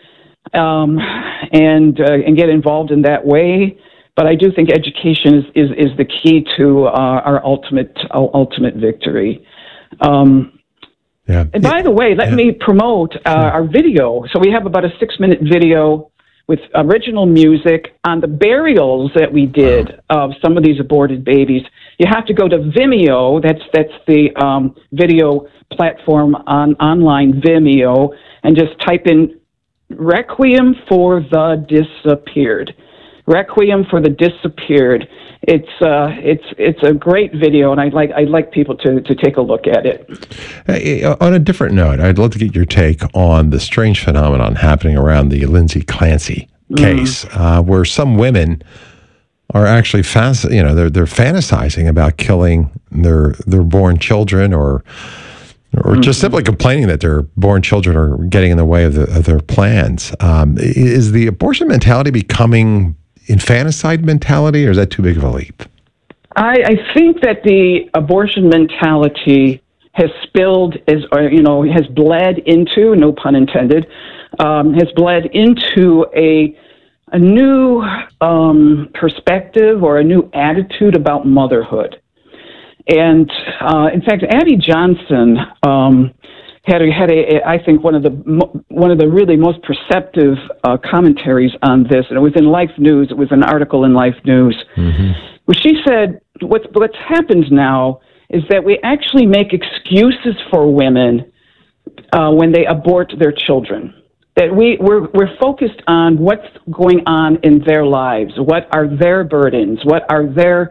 and get involved in that way. But I do think education is the key to our ultimate victory. And by the way, let me promote our video. So we have about a 6-minute video with original music on the burials that we did of some of these aborted babies. You have to go to Vimeo. That's the video platform online, Vimeo, and just type in "Requiem for the Disappeared." Requiem for the Disappeared. It's a great video, and I'd like people to take a look at it. On a different note, I'd love to get your take on the strange phenomenon happening around the Lindsay Clancy case, where some women are actually they're fantasizing about killing their born children, or just simply complaining that their born children are getting in the way of their plans. Is the abortion mentality becoming infanticide mentality, or is that too big of a leap? I think that the abortion mentality has has bled into, no pun intended, has bled into a new perspective or a new attitude about motherhood. And in fact, Abby Johnson had I think one of the really most perceptive commentaries on this, and it was in Life News. It was an article in Life News, where she said, "What's happened now is that we actually make excuses for women when they abort their children. That we're focused on what's going on in their lives, what are their burdens, what are their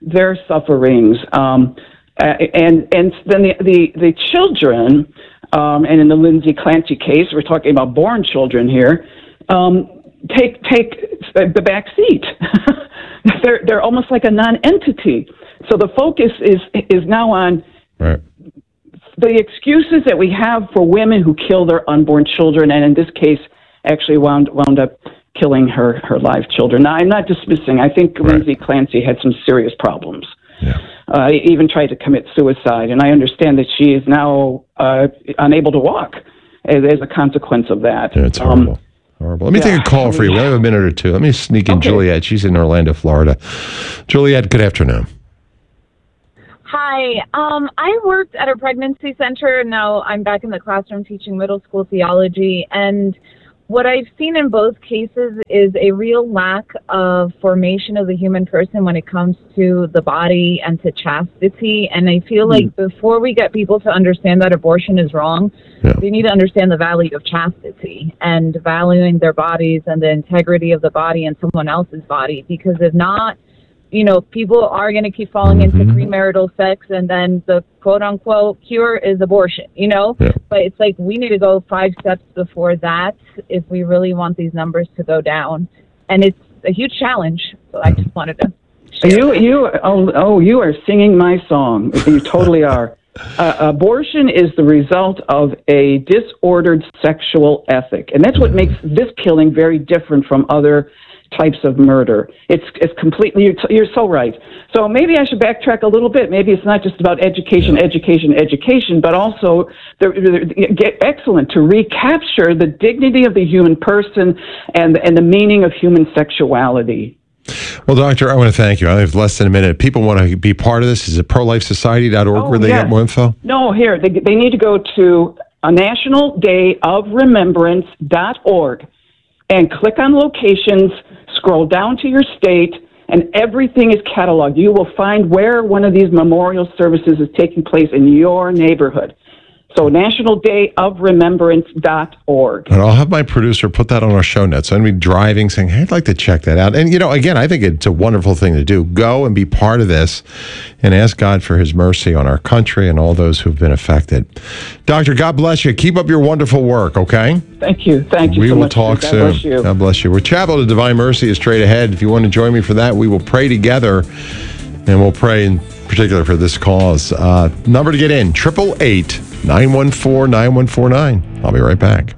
their sufferings. And then the children, and in the Lindsay Clancy case, we're talking about born children here, take the back seat. They're almost like a non-entity. So the focus is now on the excuses that we have for women who kill their unborn children, and in this case, actually wound up killing her live children. Now, I'm not dismissing. I think Lindsay Clancy had some serious problems. Even tried to commit suicide, and I understand that she is now unable to walk as a consequence of that. Yeah, it's horrible. Horrible. Let me take a call for you. We have a minute or two. Let me sneak in Juliet. She's in Orlando, Florida. Juliet, good afternoon. Hi. I worked at a pregnancy center, and now I'm back in the classroom teaching middle school theology. And what I've seen in both cases is a real lack of formation of the human person when it comes to the body and to chastity. And I feel like before we get people to understand that abortion is wrong, they need to understand the value of chastity and valuing their bodies and the integrity of the body and someone else's body. Because if not, you know, people are going to keep falling into premarital sex, and then the quote-unquote cure is abortion, you know? But it's like we need to go 5 steps before that if we really want these numbers to go down. And it's a huge challenge, so I just wanted to share. You are singing my song. You totally are. Abortion is the result of a disordered sexual ethic, and that's what makes this killing very different from other types of murder. It's completely, you're so right. So maybe I should backtrack a little bit. Maybe it's not just about education, but also excellent to recapture the dignity of the human person and the meaning of human sexuality. Well, Doctor, I want to thank you. I have less than a minute. People want to be part of this. Is it prolifesociety.org where they get more info? No, here. They need to go to a National Day of Remembrance.org and click on locations, scroll down to your state, and everything is cataloged. You will find where one of these memorial services is taking place in your neighborhood. So nationaldayofremembrance.org. And I'll have my producer put that on our show notes. I'm going to be driving saying, hey, I'd like to check that out. And, you know, again, I think it's a wonderful thing to do. Go and be part of this and ask God for his mercy on our country and all those who've been affected. Doctor, God bless you. Keep up your wonderful work, okay? Thank you. Thank you we so will much. talk God soon. Bless you. God bless you. We're Chapel of Divine Mercy is straight ahead. If you want to join me for that, we will pray together, and we'll pray in particular for this cause. Number to get in, 888-914-9149. I'll be right back.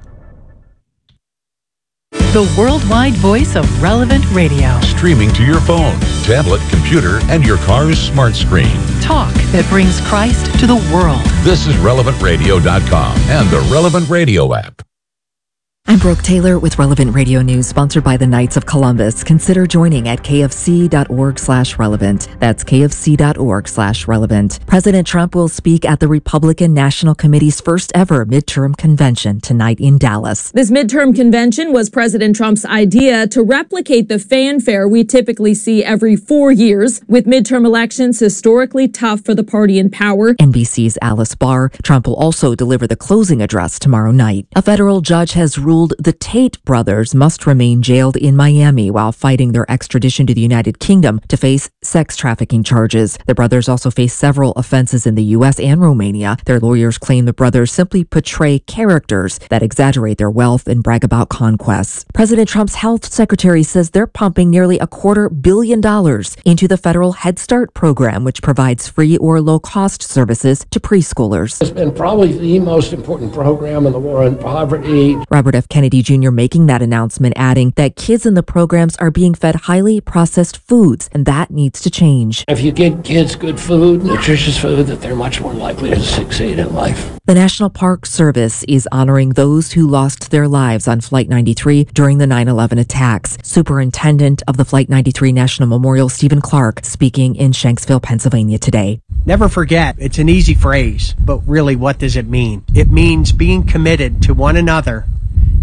The worldwide voice of Relevant Radio. Streaming to your phone, tablet, computer, and your car's smart screen. Talk that brings Christ to the world. This is RelevantRadio.com and the Relevant Radio app. I'm Brooke Taylor with Relevant Radio News, sponsored by the Knights of Columbus. Consider joining at kfc.org/relevant. That's kfc.org/relevant. President Trump will speak at the Republican National Committee's first ever midterm convention tonight in Dallas. This midterm convention was President Trump's idea to replicate the fanfare we typically see every 4 years, with midterm elections historically tough for the party in power. NBC's Alice Barr. Trump will also deliver the closing address tomorrow night. A federal judge has ruled the Tate brothers must remain jailed in Miami while fighting their extradition to the United Kingdom to face sex trafficking charges. The brothers also face several offenses in the U.S. and Romania. Their lawyers claim the brothers simply portray characters that exaggerate their wealth and brag about conquests. President Trump's health secretary says they're pumping nearly $250 million into the federal Head Start program, which provides free or low-cost services to preschoolers. It's been probably the most important program in the war on poverty. Robert F. Kennedy Jr. making that announcement, adding that kids in the programs are being fed highly processed foods, and that needs to change. If you give kids good food, nutritious food, that they're much more likely to succeed in life. The National Park Service is honoring those who lost their lives on Flight 93 during the 9/11 attacks. Superintendent of the Flight 93 National Memorial, Stephen Clark, speaking in Shanksville, Pennsylvania today. Never forget, it's an easy phrase, but really what does it mean? It means being committed to one another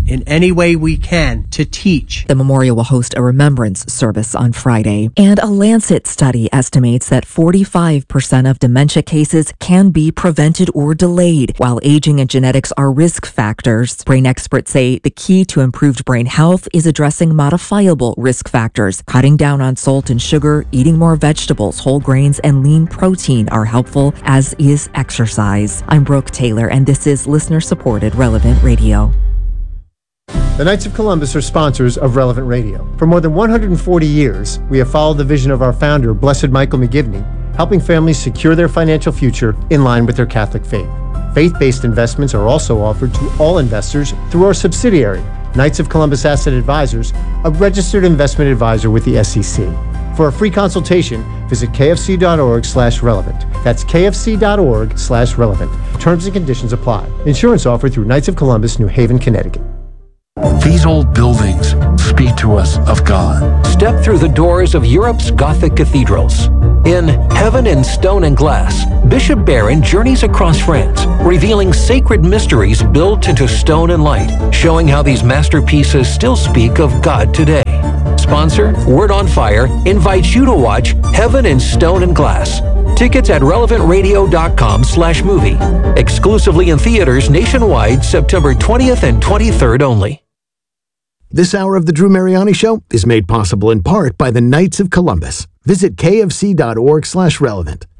in any way we can to teach. The memorial will host a remembrance service on Friday. And a Lancet study estimates that 45% of dementia cases can be prevented or delayed. While aging and genetics are risk factors, brain experts say the key to improved brain health is addressing modifiable risk factors. Cutting down on salt and sugar, eating more vegetables, whole grains, and lean protein are helpful, as is exercise. I'm Brooke Taylor, and this is listener-supported Relevant Radio. The Knights of Columbus are sponsors of Relevant Radio. For more than 140 years, we have followed the vision of our founder, Blessed Michael McGivney, helping families secure their financial future in line with their Catholic faith. Faith-based investments are also offered to all investors through our subsidiary, Knights of Columbus Asset Advisors, a registered investment advisor with the SEC. For a free consultation, visit kfc.org/relevant. That's kfc.org/relevant. Terms and conditions apply. Insurance offered through Knights of Columbus, New Haven, Connecticut. These old buildings speak to us of God. Step through the doors of Europe's Gothic cathedrals. In Heaven in Stone and Glass, Bishop Barron journeys across France, revealing sacred mysteries built into stone and light, showing how these masterpieces still speak of God today. Sponsor, Word on Fire, invites you to watch Heaven in Stone and Glass. Tickets at relevantradio.com/movie. Exclusively in theaters nationwide, September 20th and 23rd only. This hour of the Drew Mariani Show is made possible in part by the Knights of Columbus. Visit kfc.org/relevant.